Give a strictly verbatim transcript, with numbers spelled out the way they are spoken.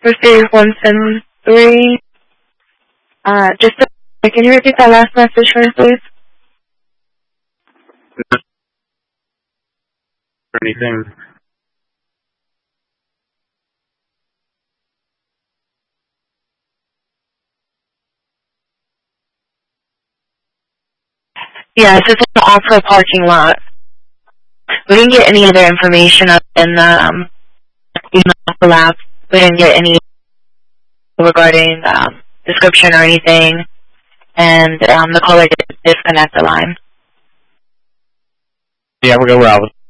for series one seven three. Uh, just a, can you repeat that last message for me, please? Or anything. Yes, it's an off-road parking lot. We didn't get any other information other than the um, email off the lab. We didn't get any regarding um, description or anything, and um, the caller did disconnect the line. Yeah, we're going to route.